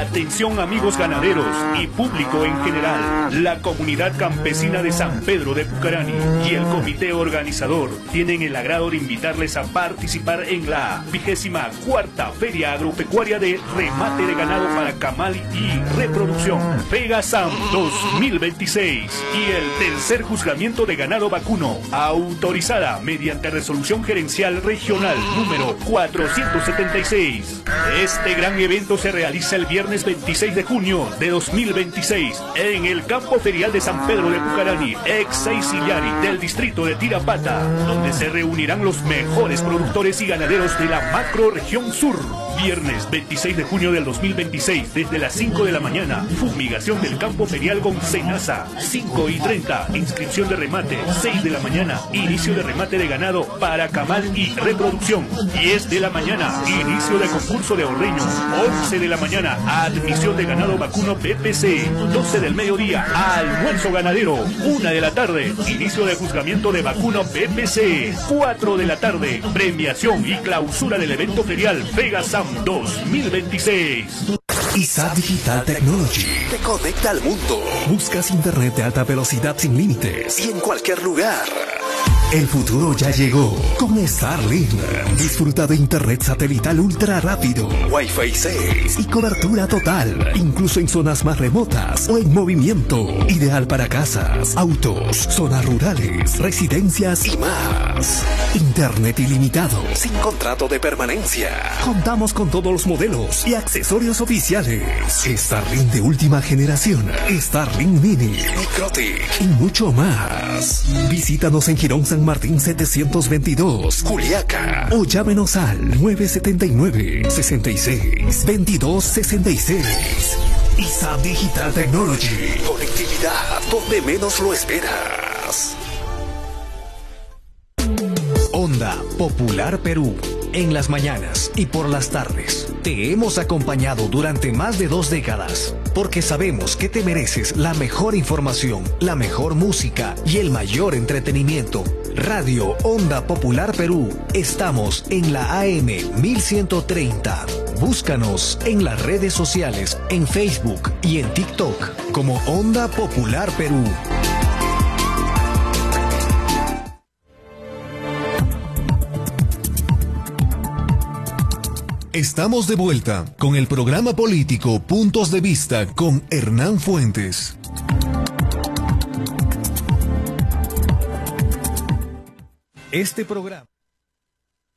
Atención amigos ganaderos y público en general. La comunidad campesina de San Pedro de Pucarani y el comité organizador tienen el agrado de invitarles a participar en la 24ª Feria Agropecuaria de Remate de Ganado para Camal y Reproducción, FEGASAM 2026, y el tercer juzgamiento de ganado vacuno, autorizada mediante resolución gerencial regional número 476. Este gran evento se realiza el viernes 26 de junio de 2026 en el campo ferial de San Pedro de Pucarani, ex Seisillari del distrito de Tirapata, donde se reunirán los mejores productores y ganaderos de la macro región sur. Viernes 26 de junio del 2026, desde las 5 de la mañana, fumigación del campo ferial con Senasa. 5:30, inscripción de remate. 6 de la mañana, inicio de remate de ganado para camal y reproducción. 10 de la mañana, inicio de concurso de ordeño. 11 de la mañana, admisión de ganado vacuno PPC. 12 del mediodía, almuerzo ganadero. 1 de la tarde, inicio de juzgamiento de vacuno PPC. 4 de la tarde, premiación y clausura del evento ferial FEGASAM 2026. ISAT Digital Technology te conecta al mundo. Buscas internet de alta velocidad sin límites y en cualquier lugar. El futuro ya llegó con Starlink. Disfruta de internet satelital ultra rápido, Wi-Fi 6 y cobertura total, incluso en zonas más remotas o en movimiento. Ideal para casas, autos, zonas rurales, residencias y más. Internet ilimitado, sin contrato de permanencia. Contamos con todos los modelos y accesorios oficiales. Starlink de última generación, Starlink Mini, Microtic y mucho más. Visítanos en Girón San Martín 722, Juliaca, o llámenos al 979-66-2266. ISAT Digital Technology. Conectividad donde menos lo esperas. Onda Popular Perú. En las mañanas y por las tardes te hemos acompañado durante más de 2 décadas, porque sabemos que te mereces la mejor información, la mejor música y el mayor entretenimiento. Radio Onda Popular Perú. Estamos en la AM 1130. Búscanos en las redes sociales, en Facebook y en TikTok como Onda Popular Perú. Estamos de vuelta con el programa político Puntos de Vista con Hernán Fuentes. Este programa